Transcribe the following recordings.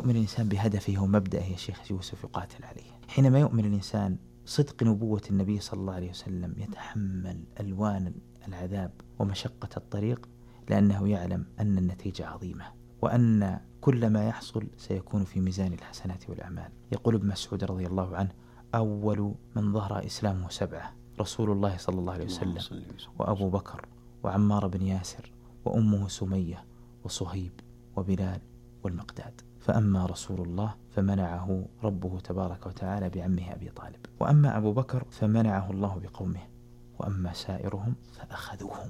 يؤمن الإنسان بهدفه ومبدأه يا شيخ يوسف يقاتل عليه. حينما يؤمن الإنسان صدق نبوة النبي صلى الله عليه وسلم يتحمل ألوان العذاب ومشقة الطريق، لأنه يعلم أن النتيجة عظيمة، وأن كل ما يحصل سيكون في ميزان الحسنات والأعمال. يقول ابن مسعود رضي الله عنه: أول من ظهر إسلامه 7: رسول الله صلى الله عليه وسلم، وأبو بكر، وعمار بن ياسر، وأمه سمية، وصهيب، وبلال، والمقداد. فأما رسول الله فمنعه ربه تبارك وتعالى بعمه أبي طالب، وأما أبو بكر فمنعه الله بقومه، وأما سائرهم فأخذوهم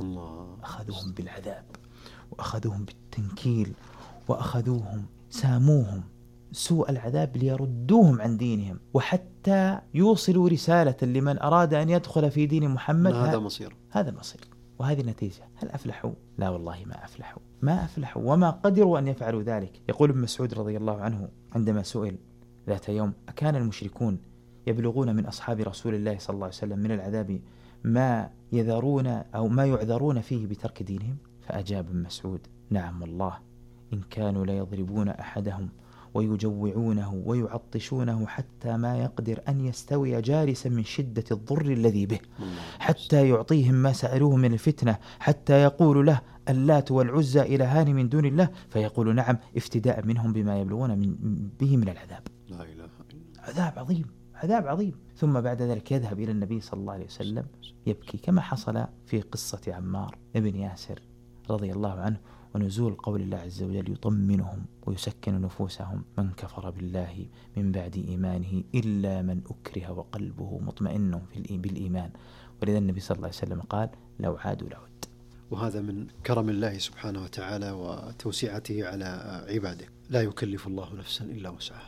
أخذوهم بالعذاب، وأخذوهم بالتنكيل، وأخذوهم ساموهم سوء العذاب ليردوهم عن دينهم، وحتى يوصلوا رسالة لمن أراد أن يدخل في دين محمد. هذا المصير وهذه النتيجة. هل أفلحوا؟ لا والله ما أفلحوا وما قدروا أن يفعلوا ذلك. يقول ابن مسعود رضي الله عنه عندما سئل ذات يوم: أكان المشركون يبلغون من أصحاب رسول الله صلى الله عليه وسلم من العذاب ما يذرون أو ما يعذرون فيه بترك دينهم؟ فأجاب ابن مسعود: نعم والله، إن كانوا ليضربون أحدهم ويجوعونه ويعطشونه حتى ما يقدر أن يستوي جالسا من شدة الضر الذي به، حتى يعطيهم ما سألوه من الفتنة، حتى يقول له: اللات والعزى إلهان من دون الله، فيقول نعم، افتداء منهم بما يبلغون به من العذاب. لا إله إلا الله. عذاب عظيم. ثم بعد ذلك يذهب إلى النبي صلى الله عليه وسلم يبكي، كما حصل في قصة عمار بن ياسر رضي الله عنه، ونزول قول الله عز وجل: يطمنهم ويسكن نفوسهم من كفر بالله من بعد إيمانه إلا من أكره وقلبه مطمئن بالإيمان. ولذا النبي صلى الله عليه وسلم قال: لو عادوا لعد. وهذا من كرم الله سبحانه وتعالى وتوسعته على عباده. لا يكلف الله نفسا إلا وسعها.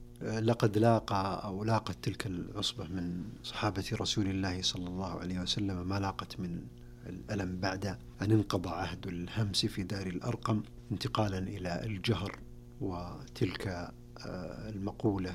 لقد لاقت تلك العصبة من صحابة رسول الله صلى الله عليه وسلم ما لاقت من الألم بعد أن انقضى عهد الهمس في دار الأرقم، انتقالا إلى الجهر وتلك المقولة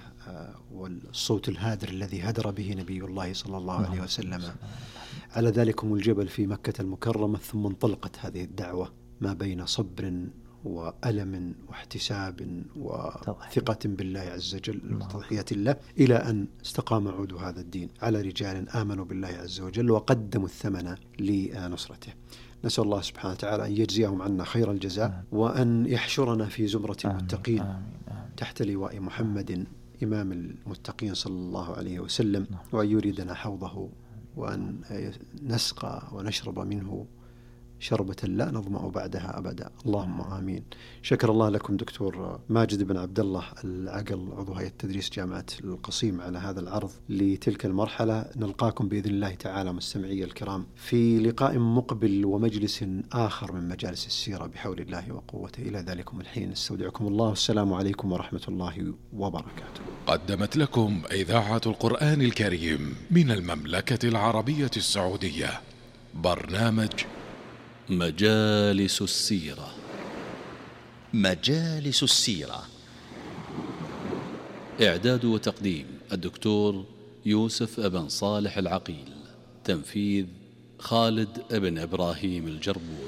والصوت الهادر الذي هدر به نبي الله صلى الله عليه وسلم على ذلكم الجبل في مكة المكرمة. ثم انطلقت هذه الدعوة ما بين صبر وألم واحتساب وثقة بالله عز وجل وتضحية الله، إلى أن استقام عود هذا الدين على رجال آمنوا بالله عز وجل وقدموا الثمن لنصرته. نسأل الله سبحانه وتعالى أن يجزيهم عنا خير الجزاء، وأن يحشرنا في زمرة المتقين تحت لواء محمد إمام المتقين صلى الله عليه وسلم، وأن يريدنا حوضه، وأن نسقى ونشرب منه شربة لا نظمأ بعدها أبدا، اللهم آمين. شكر الله لكم دكتور ماجد بن عبد الله العقل، عضو هيئة تدريس جامعة القصيم، على هذا العرض لتلك المرحلة. نلقاكم بإذن الله تعالى مستمعي الكرام في لقاء مقبل ومجلس آخر من مجالس السيرة بحول الله وقوته. إلى ذلكم الحين استودعكم الله، والسلام عليكم ورحمة الله وبركاته. قدمت لكم إذاعة القرآن الكريم من المملكة العربية السعودية برنامج مجالس السيرة. مجالس السيرة، إعداد وتقديم الدكتور يوسف ابن صالح العقيل، تنفيذ خالد ابن إبراهيم الجربوع.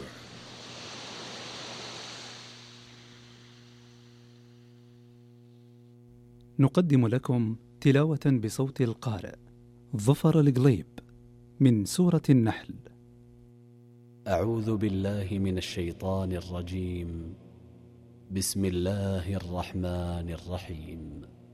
نقدم لكم تلاوة بصوت القارئ ظفر القليب من سورة النحل. أعوذ بالله من الشيطان الرجيم. بسم الله الرحمن الرحيم.